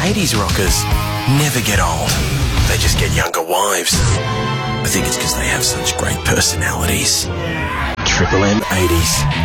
80s rockers never get old. They just get younger wives. I think it's because they have such great personalities. Triple M 80s.